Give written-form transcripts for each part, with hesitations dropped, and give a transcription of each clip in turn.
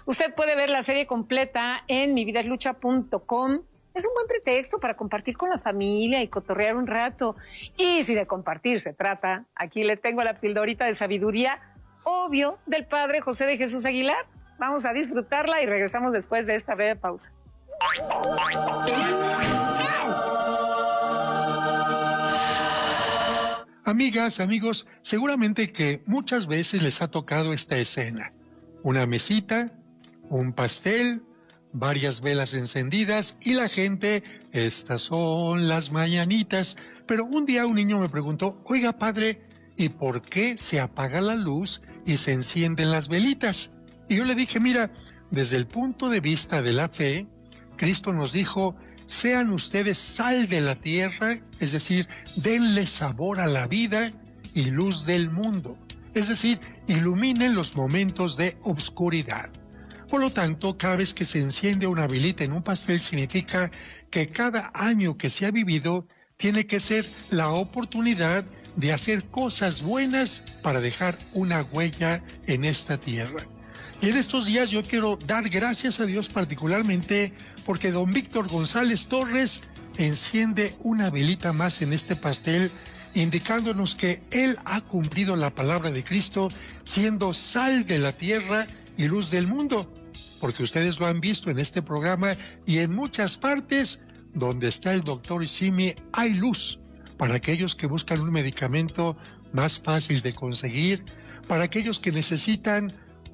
Usted puede ver la serie completa en mividaslucha.com. Es un buen pretexto para compartir con la familia y cotorrear un rato. Y si de compartir se trata, aquí le tengo la pildorita de sabiduría, obvio, del padre José de Jesús Aguilar. Vamos a disfrutarla y regresamos después de esta breve pausa. Amigas, amigos, seguramente que muchas veces les ha tocado esta escena. Una mesita, un pastel, varias velas encendidas y la gente, estas son las mañanitas. Pero un día un niño me preguntó, oiga padre, ¿y por qué se apaga la luz y se encienden las velitas? Y yo le dije, mira, desde el punto de vista de la fe, Cristo nos dijo, sean ustedes sal de la tierra, es decir, denle sabor a la vida y luz del mundo. Es decir, iluminen los momentos de obscuridad. Por lo tanto, cada vez que se enciende una velita en un pastel significa que cada año que se ha vivido tiene que ser la oportunidad de hacer cosas buenas para dejar una huella en esta tierra. Y en estos días yo quiero dar gracias a Dios particularmente porque don Víctor González Torres enciende una velita más en este pastel, indicándonos que él ha cumplido la palabra de Cristo, siendo sal de la tierra y luz del mundo. Porque ustedes lo han visto en este programa y en muchas partes donde está el doctor Simi hay luz para aquellos que buscan un medicamento más fácil de conseguir, para aquellos que necesitan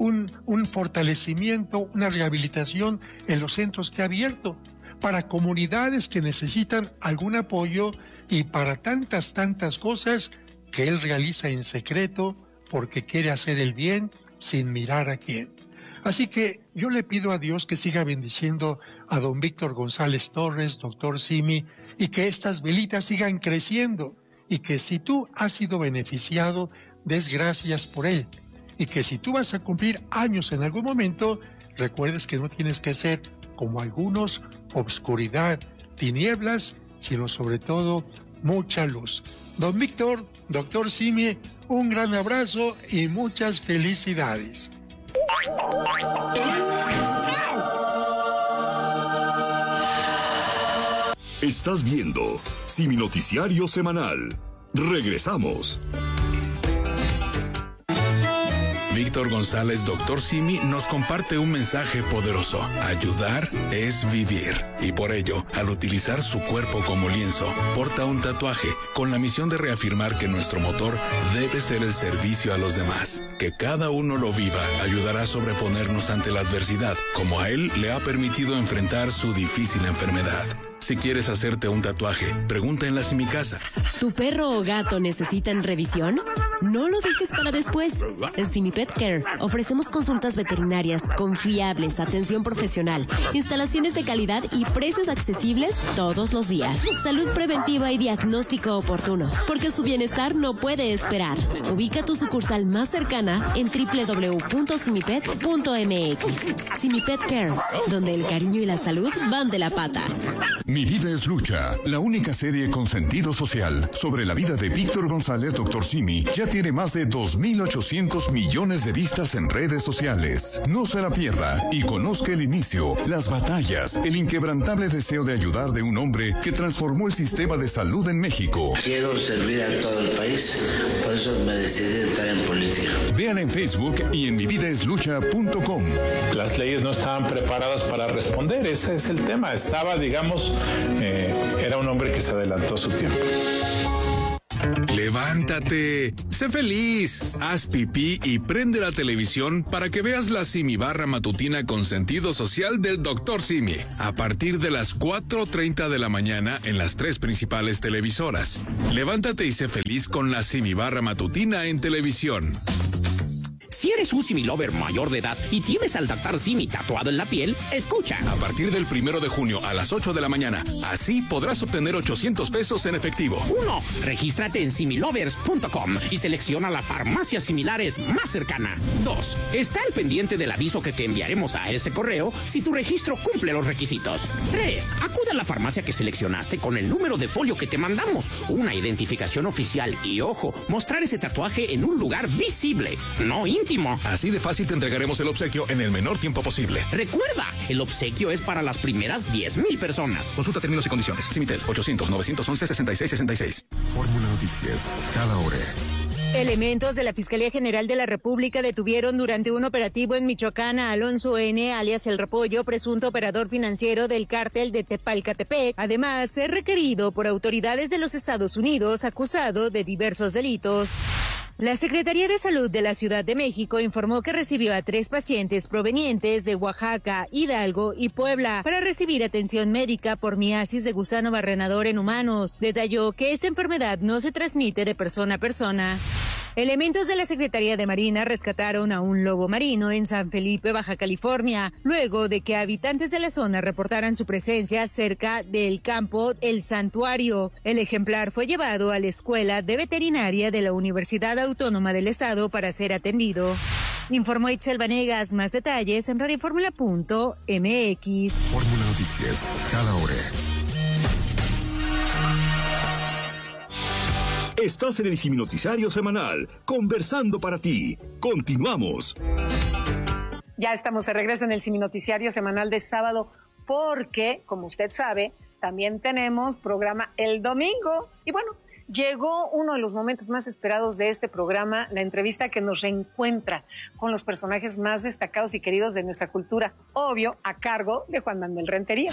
un fortalecimiento, una rehabilitación en los centros que ha abierto, para comunidades que necesitan algún apoyo y para tantas cosas que él realiza en secreto porque quiere hacer el bien sin mirar a quién. Así que yo le pido a Dios que siga bendiciendo a don Víctor González Torres, doctor Simi, y que estas velitas sigan creciendo, y que si tú has sido beneficiado, des gracias por él, y que si tú vas a cumplir años en algún momento, recuerdes que no tienes que ser como algunos, obscuridad, tinieblas, sino sobre todo mucha luz. Don Víctor, doctor Simi, un gran abrazo y muchas felicidades. Estás viendo Simi Noticiario Semanal. Regresamos. Víctor González, doctor Simi, nos comparte un mensaje poderoso. Ayudar es vivir. Y por ello, al utilizar su cuerpo como lienzo, porta un tatuaje con la misión de reafirmar que nuestro motor debe ser el servicio a los demás. Que cada uno lo viva ayudará a sobreponernos ante la adversidad, como a él le ha permitido enfrentar su difícil enfermedad. Si quieres hacerte un tatuaje, pregunta en la Simicasa. ¿Tu perro o gato necesitan revisión? No lo dejes para después. En Simi Pet Care ofrecemos consultas veterinarias confiables, atención profesional, instalaciones de calidad y precios accesibles todos los días. Salud preventiva y diagnóstico oportuno, porque su bienestar no puede esperar. Ubica tu sucursal más cercana en www.simipet.mx. Simi Pet Care, donde el cariño y la salud van de la pata. Mi vida es lucha, la única serie con sentido social sobre la vida de Víctor González, doctor Simi, ya tiene más de 2.800 millones de vistas en redes sociales. No se la pierda y conozca el inicio, las batallas, el inquebrantable deseo de ayudar de un hombre que transformó el sistema de salud en México. Quiero servir a todo el país, por eso me decidí entrar en política. Véanla en Facebook y en mividaslucha.com. Las leyes no estaban preparadas para responder, ese es el tema. Estaba, digamos, era un hombre que se adelantó a su tiempo. ¡Levántate! ¡Sé feliz! Haz pipí y prende la televisión para que veas la Simi Barra matutina con sentido social del Dr. Simi, a partir de las 4:30 de la mañana en las 3 principales televisoras. Levántate y sé feliz con la Simi Barra matutina en televisión. Si eres un Simi Lover mayor de edad y tienes al Dr. Simi tatuado en la piel, escucha. A partir del 1 de junio a las 8 de la mañana, así podrás obtener 800 pesos en efectivo. 1. Regístrate en similovers.com y selecciona la farmacia similares más cercana. 2. Está al pendiente del aviso que te enviaremos a ese correo si tu registro cumple los requisitos. 3. Acude a la farmacia que seleccionaste con el número de folio que te mandamos, una identificación oficial y, ojo, mostrar ese tatuaje en un lugar visible, no íntimo. íntimo. Así de fácil te entregaremos el obsequio en el menor tiempo posible. Recuerda, el obsequio es para las primeras 10,000 personas. Consulta términos y condiciones. Simitel 800-911-6666. Fórmula Noticias, cada hora. Elementos de la Fiscalía General de la República detuvieron durante un operativo en Michoacán a Alonso N., alias El Repollo, presunto operador financiero del cártel de Tepalcatepec. Además, es requerido por autoridades de los Estados Unidos, acusado de diversos delitos. La Secretaría de Salud de la Ciudad de México informó que recibió a 3 pacientes provenientes de Oaxaca, Hidalgo y Puebla para recibir atención médica por miasis de gusano barrenador en humanos. Detalló que esta enfermedad no se transmite de persona a persona. Elementos de la Secretaría de Marina rescataron a un lobo marino en San Felipe, Baja California, luego de que habitantes de la zona reportaran su presencia cerca del campo El Santuario. El ejemplar fue llevado a la Escuela de Veterinaria de la Universidad Autónoma del Estado para ser atendido. Informó Itzel Vanegas. Más detalles en radioformula.mx. Fórmula Noticias, cada hora. Estás en el Simi Noticiario Semanal, conversando para ti. Continuamos. Ya estamos de regreso en el Simi Noticiario Semanal de sábado, porque, como usted sabe, también tenemos programa el domingo. Y bueno, llegó uno de los momentos más esperados de este programa, la entrevista que nos reencuentra con los personajes más destacados y queridos de nuestra cultura, obvio, a cargo de Juan Manuel Rentería.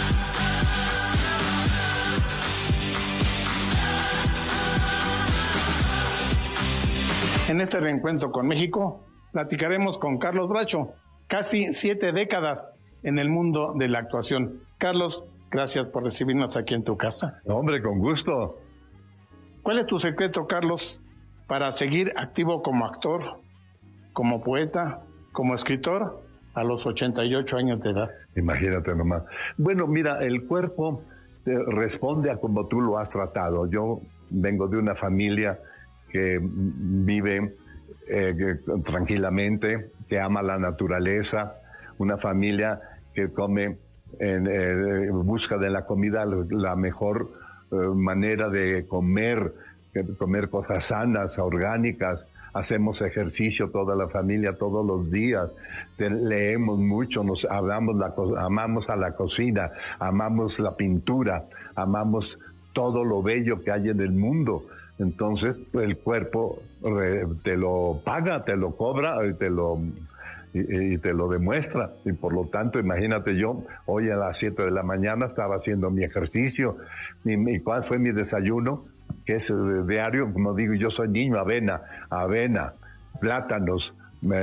En este reencuentro con México, platicaremos con Carlos Bracho, casi 7 décadas en el mundo de la actuación. Carlos, gracias por recibirnos aquí en tu casa. Hombre, con gusto. ¿Cuál es tu secreto, Carlos, para seguir activo como actor, como poeta, como escritor a los 88 años de edad? Imagínate nomás. Bueno, mira, el cuerpo responde a como tú lo has tratado. Yo vengo de una familia que vive tranquilamente, que ama la naturaleza, una familia que come en busca de la comida la mejor manera de comer cosas sanas, orgánicas. Hacemos ejercicio toda la familia todos los días, leemos mucho, amamos a la cocina, amamos la pintura, amamos todo lo bello que hay en el mundo. Entonces el cuerpo te lo paga, te lo cobra y te lo demuestra. Y por lo tanto, imagínate, yo hoy a las 7 de la mañana estaba haciendo mi ejercicio. ¿Y cuál fue mi desayuno? Que es diario, como digo, yo soy niño, avena, plátanos,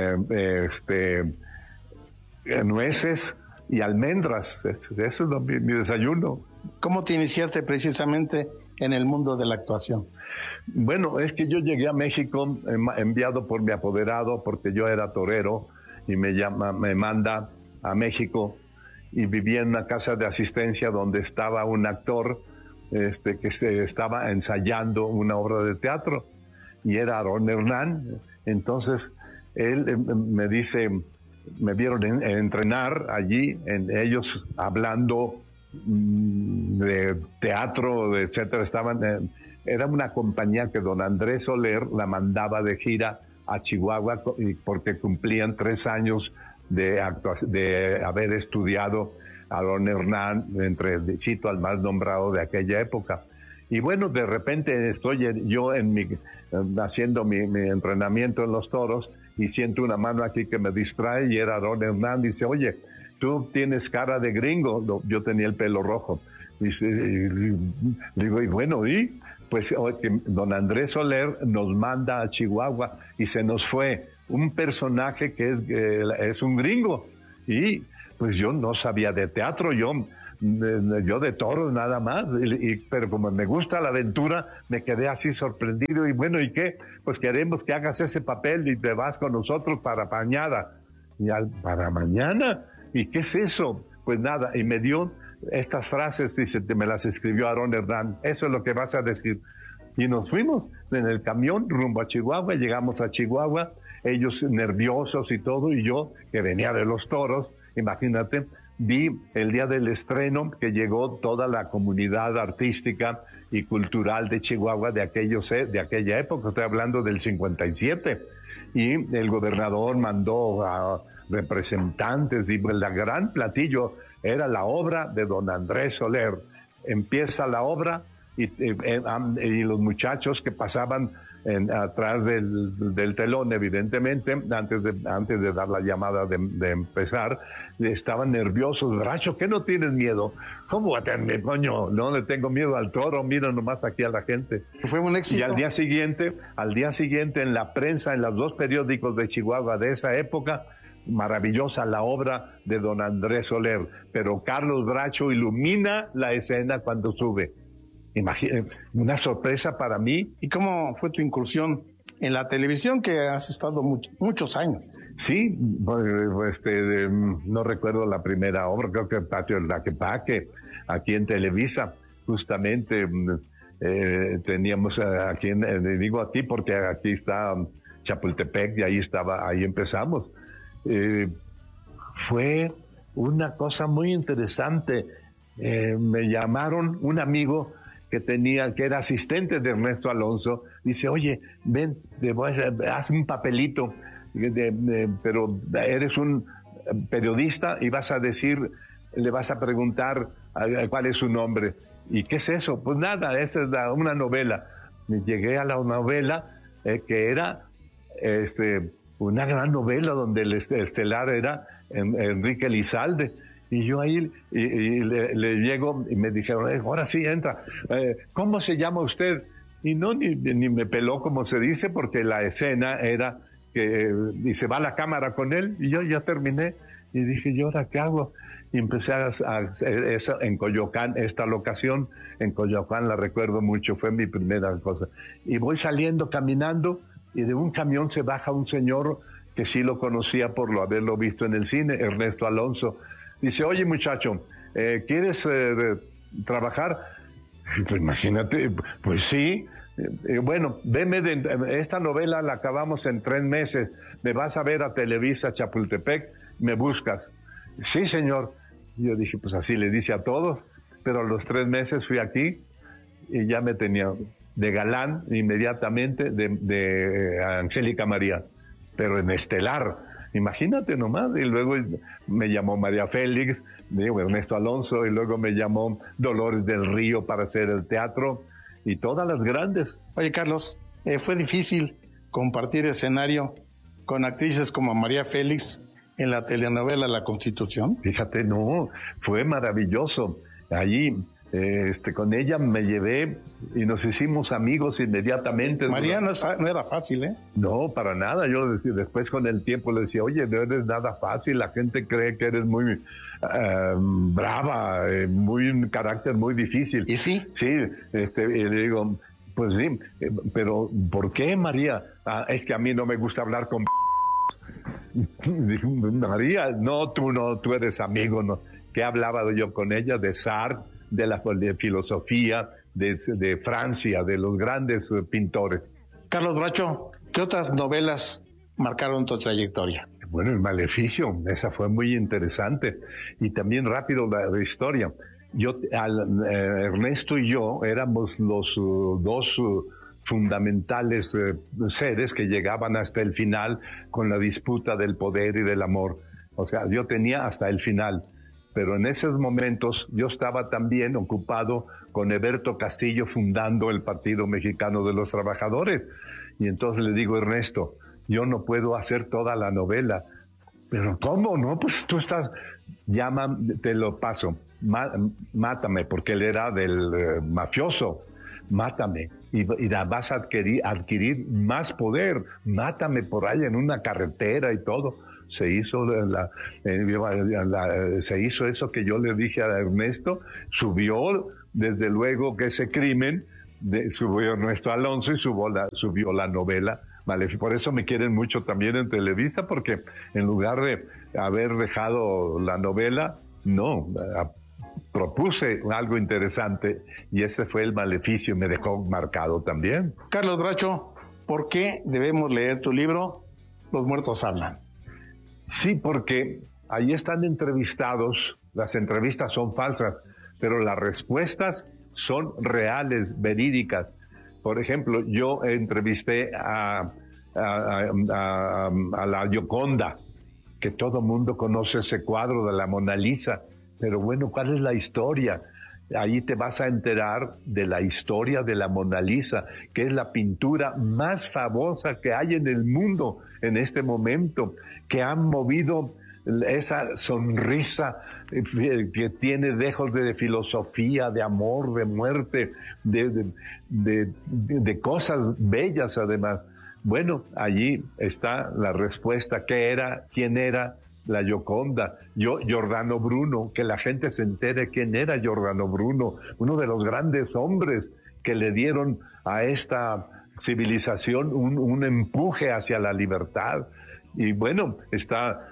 nueces y almendras. Eso es mi desayuno. ¿Cómo te iniciaste precisamente en el mundo de la actuación? Bueno, es que yo llegué a México enviado por mi apoderado, porque yo era torero, y me manda a México, y vivía en una casa de asistencia donde estaba un actor que estaba ensayando una obra de teatro, y era Aarón Hernán. Entonces él me dice, me vieron entrenar allí, ellos hablando de teatro, etcétera. Era una compañía que don Andrés Soler la mandaba de gira a Chihuahua, porque cumplían 3 años de haber estudiado a don Hernán, entre Chito al más nombrado de aquella época. Y bueno, de repente estoy yo haciendo mi entrenamiento en los toros, y siento una mano aquí que me distrae, y era don Hernán. Dice, oye, tú tienes cara de gringo. Yo tenía el pelo rojo. Dice, digo, y bueno, ¿y? Pues don Andrés Soler nos manda a Chihuahua, y se nos fue un personaje que es un gringo. Y pues yo no sabía de teatro, yo de toros nada más, pero como me gusta la aventura, me quedé así sorprendido. Y bueno, ¿y qué? Pues queremos que hagas ese papel y te vas con nosotros para mañana. Y ¿para mañana? ¿Y qué es eso? Pues nada, y me dio estas frases, dice, me las escribió Aarón Hernán, eso es lo que vas a decir. Y nos fuimos en el camión rumbo a Chihuahua, llegamos a Chihuahua, ellos nerviosos y todo, y yo, que venía de los toros, imagínate, vi el día del estreno que llegó toda la comunidad artística y cultural de Chihuahua de aquella época, estoy hablando del 57, y el gobernador mandó a representantes y el gran platillo era la obra de don Andrés Soler. Empieza la obra y los muchachos que pasaban atrás del telón, evidentemente, antes de dar la llamada de empezar, estaban nerviosos. Bracho, ¿qué no tienes miedo? ¿Cómo voy a tener, coño? No le tengo miedo al toro, mira nomás aquí a la gente. Fue un éxito. Y al día siguiente en la prensa, en los 2 periódicos de Chihuahua de esa época, maravillosa la obra de don Andrés Soler, pero Carlos Bracho ilumina la escena cuando sube. Una sorpresa para mí. ¿Y cómo fue tu incursión en la televisión, que has estado muchos años? Sí, no recuerdo la primera obra, creo que Patio del Daquepaque, aquí en Televisa, justamente teníamos aquí, digo aquí porque aquí está Chapultepec y ahí empezamos. Fue una cosa muy interesante. Me llamaron un amigo que era asistente de Ernesto Alonso, dice, oye, ven, haz un papelito, pero eres un periodista y le vas a preguntar cuál es su nombre. ¿Y qué es eso? Pues nada, esa es una novela. Llegué a la novela que era una gran novela donde el estelar era Enrique Elizalde. Y yo ahí le llego y me dijeron, ahora sí, entra. ¿Cómo se llama usted? Y no, ni me peló, como se dice, porque la escena era que y se va la cámara con él. Y yo ya terminé. Y dije, ¿y ahora qué hago? Y empecé a hacer eso en Coyoacán, esta locación. En Coyoacán la recuerdo mucho, fue mi primera cosa. Y voy saliendo, caminando, y de un camión se baja un señor que sí lo conocía por haberlo visto en el cine, Ernesto Alonso. Dice, oye muchacho, ¿quieres trabajar? Pues imagínate, pues sí. Bueno, veme esta novela la acabamos en 3 meses. Me vas a ver a Televisa Chapultepec, me buscas. Sí, señor. Y yo dije, pues así le dice a todos. Pero a los 3 meses fui aquí y ya me tenía de galán inmediatamente de Angélica María, pero en estelar. Imagínate nomás. Y luego me llamó María Félix, Ernesto Alonso, y luego me llamó Dolores del Río para hacer el teatro, y todas las grandes. Oye, Carlos, ¿fue difícil compartir escenario con actrices como María Félix en la telenovela La Constitución? Fíjate, no, fue maravilloso. Allí con ella me llevé y nos hicimos amigos inmediatamente. María no era fácil, ¿eh? No, para nada. Yo decía, después con el tiempo le decía, oye, no eres nada fácil, la gente cree que eres muy brava, un carácter muy difícil. ¿Y sí? Sí, y le digo, pues sí, pero ¿por qué, María? Es que a mí no me gusta hablar con María, no, tú eres amigo, ¿no? ¿Qué hablaba yo con ella? De Sartre, de la filosofía, de Francia, de los grandes pintores. Carlos Bracho, ¿qué otras novelas marcaron tu trayectoria? Bueno, El Maleficio, esa fue muy interesante. Y también rápido la historia. Ernesto y yo éramos los 2 fundamentales seres que llegaban hasta el final con la disputa del poder y del amor. O sea, yo tenía hasta el final. Pero en esos momentos yo estaba también ocupado con Eberto Castillo fundando el Partido Mexicano de los Trabajadores. Y entonces le digo, Ernesto, yo no puedo hacer toda la novela. Pero ¿cómo? No, pues tú estás, llama, te lo paso, mátame, porque él era del mafioso, mátame. Y vas a adquirir más poder, mátame por ahí en una carretera y todo. Se hizo eso que yo le dije a Ernesto, subió desde luego que ese crimen, subió Ernesto Alonso y subió la novela. Por eso me quieren mucho también en Televisa, porque en lugar de haber dejado la novela, no, propuse algo interesante y ese fue El Maleficio, me dejó marcado también. Carlos Bracho, ¿por qué debemos leer tu libro, Los Muertos Hablan? Sí, porque ahí están entrevistados, las entrevistas son falsas, pero las respuestas son reales, verídicas. Por ejemplo, yo entrevisté a a la Gioconda, que todo mundo conoce ese cuadro de la Mona Lisa, pero bueno, ¿cuál es la historia? Ahí te vas a enterar de la historia de la Mona Lisa, que es la pintura más famosa que hay en el mundo en este momento, que han movido esa sonrisa que tiene dejos de filosofía, de amor, de muerte, de cosas bellas además. Bueno, allí está la respuesta. ¿Quién era la Gioconda? Giordano Bruno, que la gente se entere quién era Giordano Bruno, uno de los grandes hombres que le dieron a esta civilización un empuje hacia la libertad. Y bueno, está...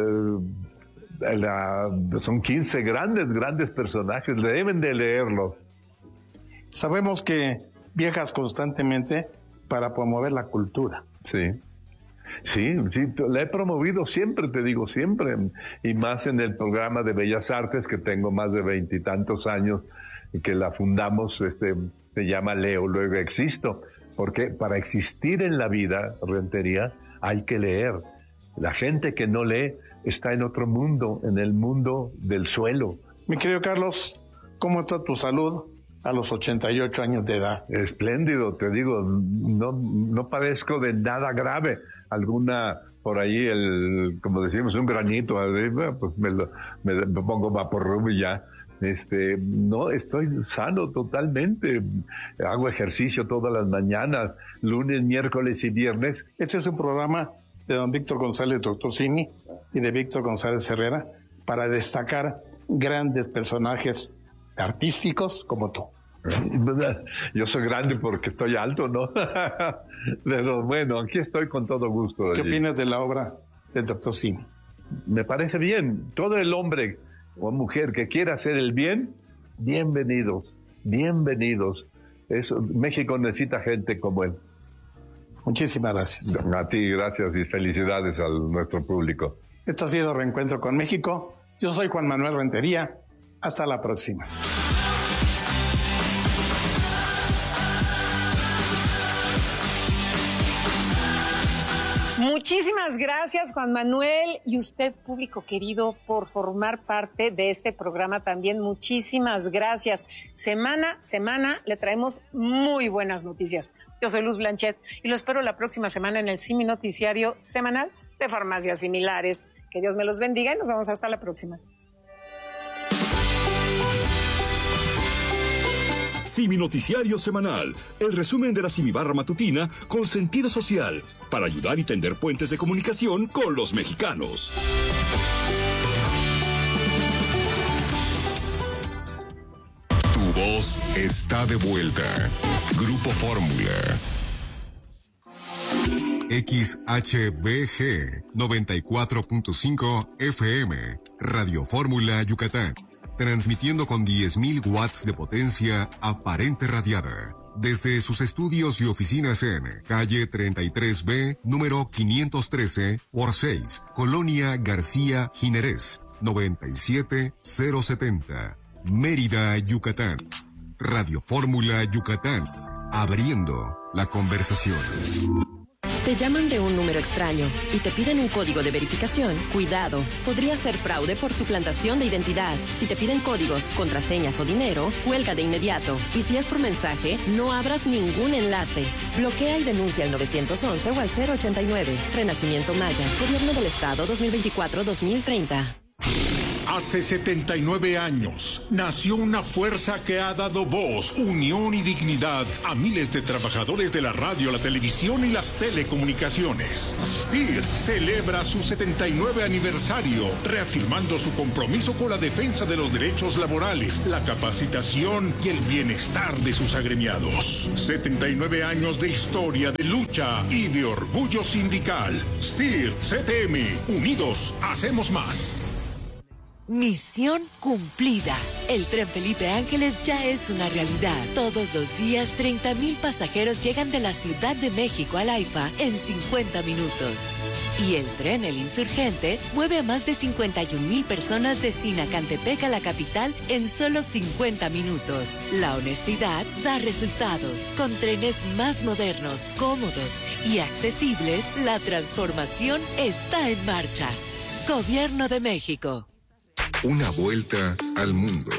son 15 grandes personajes, deben de leerlos. Sabemos que viajas constantemente para promover la cultura. Sí, la he promovido siempre, te digo, siempre, y más en el programa de Bellas Artes, que tengo más de 20 y tantos años, y que la fundamos, se llama Leo, luego existo, porque para existir en la vida, Rentería, hay que leer. La gente que no lee está en otro mundo, en el mundo del suelo. Mi querido Carlos, ¿cómo está tu salud a los 88 años de edad? Espléndido, te digo, no padezco de nada grave. Alguna, por ahí, como decimos, un granito, pues me pongo Vaporub y ya. No, estoy sano totalmente. Hago ejercicio todas las mañanas, lunes, miércoles y viernes. Este es un programa de don Víctor González, doctor Simi, y de Víctor González Herrera, para destacar grandes personajes artísticos como tú. Yo soy grande porque estoy alto, ¿no? Pero bueno, aquí estoy con todo gusto. ¿Qué opinas de la obra del doctor Simi? Me parece bien. Todo el hombre o mujer que quiera hacer el bien, bienvenidos. México necesita gente como él. Muchísimas gracias. A ti, gracias y felicidades a nuestro público. Esto ha sido Reencuentro con México. Yo soy Juan Manuel Rentería. Hasta la próxima. Muchísimas gracias, Juan Manuel, y usted, público querido, por formar parte de este programa también. Muchísimas gracias. Semana a semana le traemos muy buenas noticias. Yo soy Luz Blanchet y lo espero la próxima semana en el Simi Noticiario semanal de Farmacias Similares. Que Dios me los bendiga y nos vemos hasta la próxima. Simi Noticiario Semanal, el resumen de la Simibarra Matutina con sentido social, para ayudar y tender puentes de comunicación con los mexicanos. Tu voz está de vuelta. Grupo Fórmula. XHBG 94.5 FM, Radio Fórmula Yucatán. Transmitiendo con 10.000 watts de potencia aparente radiada. Desde sus estudios y oficinas en calle 33B, número 513 por 6, Colonia García Jiménez, 97070, Mérida, Yucatán. Radio Fórmula Yucatán, abriendo la conversación. Te llaman de un número extraño y te piden un código de verificación. Cuidado, podría ser fraude por suplantación de identidad. Si te piden códigos, contraseñas o dinero, cuelga de inmediato. Y si es por mensaje, no abras ningún enlace. Bloquea y denuncia al 911 o al 089. Renacimiento Maya, Gobierno del Estado 2024-2030. Hace 79 años nació una fuerza que ha dado voz, unión y dignidad a miles de trabajadores de la radio, la televisión y las telecomunicaciones. SPIR celebra su 79 aniversario, reafirmando su compromiso con la defensa de los derechos laborales, la capacitación y el bienestar de sus agremiados. 79 años de historia, de lucha y de orgullo sindical. SPIR CTM, unidos hacemos más. Misión cumplida. El Tren Felipe Ángeles ya es una realidad. Todos los días, 30,000 pasajeros llegan de la Ciudad de México al AIFA en 50 minutos. Y el tren El Insurgente mueve a más de 51,000 personas de Sinacantepec a la capital en solo 50 minutos. La honestidad da resultados. Con trenes más modernos, cómodos y accesibles, la transformación está en marcha. Gobierno de México. Una vuelta al mundo.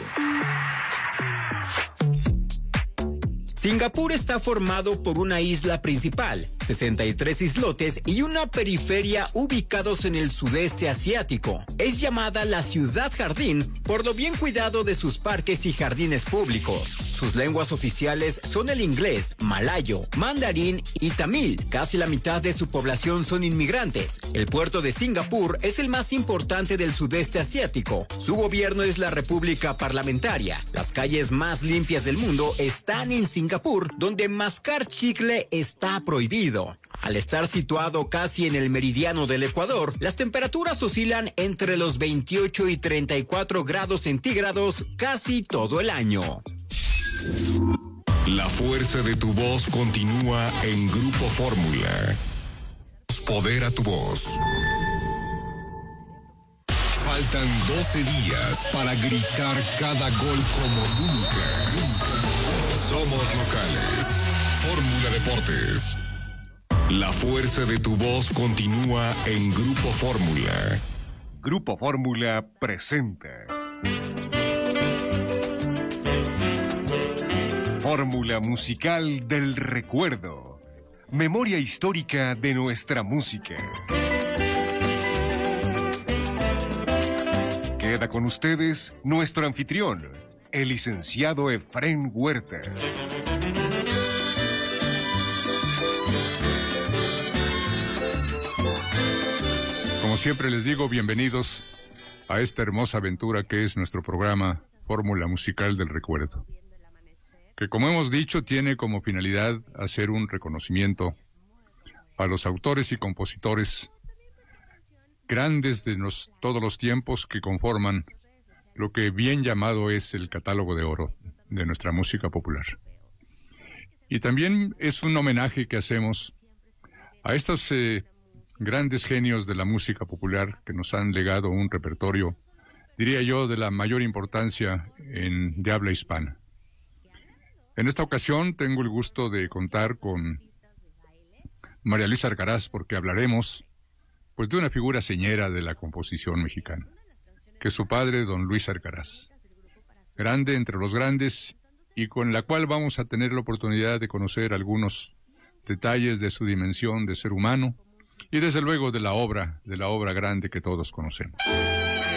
Singapur está formado por una isla principal, 63 islotes y una periferia ubicados en el sudeste asiático. Es llamada la ciudad jardín por lo bien cuidado de sus parques y jardines públicos. Sus lenguas oficiales son el inglés, malayo, mandarín y tamil. Casi la mitad de su población son inmigrantes. El puerto de Singapur es el más importante del sudeste asiático. Su gobierno es la República Parlamentaria. Las calles más limpias del mundo están en Singapur, donde mascar chicle está prohibido. Al estar situado casi en el meridiano del Ecuador, las temperaturas oscilan entre los 28 y 34 grados centígrados casi todo el año. La fuerza de tu voz continúa en Grupo Fórmula. Poder a tu voz. Faltan 12 días para gritar cada gol como nunca. Somos locales. Fórmula Deportes. La fuerza de tu voz continúa en Grupo Fórmula. Grupo Fórmula presenta Fórmula musical del recuerdo. Memoria histórica de nuestra música. Queda con ustedes nuestro anfitrión, el licenciado Efrén Huerta. Como siempre les digo, bienvenidos a esta hermosa aventura que es nuestro programa Fórmula Musical del Recuerdo, que como hemos dicho tiene como finalidad hacer un reconocimiento a los autores y compositores grandes de todos los tiempos que conforman lo que bien llamado es el catálogo de oro de nuestra música popular. Y también es un homenaje que hacemos a estos grandes genios de la música popular que nos han legado un repertorio, diría yo, de la mayor importancia de habla hispana. En esta ocasión tengo el gusto de contar con María Luisa Alcaraz porque hablaremos pues de una figura señera de la composición mexicana, que es su padre, don Luis Alcaraz, grande entre los grandes y con la cual vamos a tener la oportunidad de conocer algunos detalles de su dimensión de ser humano y desde luego de la obra grande que todos conocemos.